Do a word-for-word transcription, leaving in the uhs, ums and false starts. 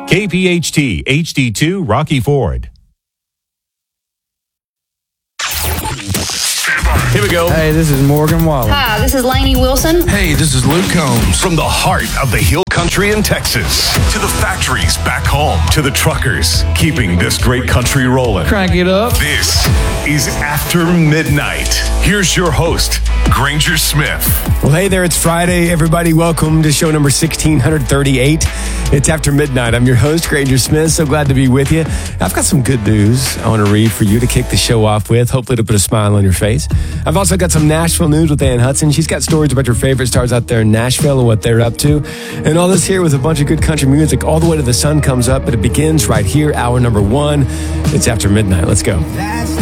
K P H T H D two Rocky Ford. Here we go. Hey, this is Morgan Wallen. Hi, this is Lainey Wilson. Hey, this is Luke Combs. From the heart of the Hill Country in Texas to the factories back home to the truckers keeping this great country rolling. Crank it up. This is After Midnight. Here's your host, Granger Smith. Well, hey there, it's Friday. Everybody, welcome to show number sixteen thirty-eight. It's After Midnight. I'm your host, Granger Smith. So glad to be with you. I've got some good news I want to read for you to kick the show off with. Hopefully to put a smile on your face. I've also got some Nashville news with Ann Hudson. She's got stories about your favorite stars out there in Nashville and what they're up to. And all this here with a bunch of good country music all the way to the sun comes up. But it begins right here, hour number one. It's After Midnight. Let's go.